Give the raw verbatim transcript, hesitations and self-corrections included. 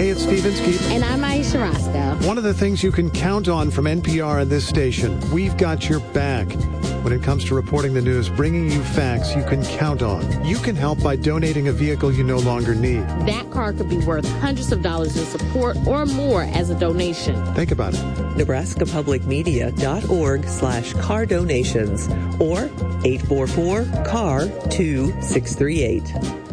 Hey, it's Steve Inskeep. And I'm Aisha Roscoe. One of the things you can count on from N P R and this station, we've got your back. When it comes to reporting the news, bringing you facts you can count on. You can help by donating a vehicle you no longer need. That car could be worth hundreds of dollars in support or more as a donation. Think about it. Nebraska Public Media dot org slash car donations or eight four four C A R two six three eight.